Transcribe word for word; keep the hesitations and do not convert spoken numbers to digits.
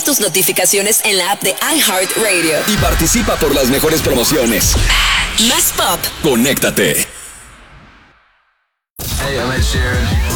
tus notificaciones en la app de iHeartRadio. Y participa por las mejores promociones. Más pop. Conéctate. Hey, I'm Ed Sheeran.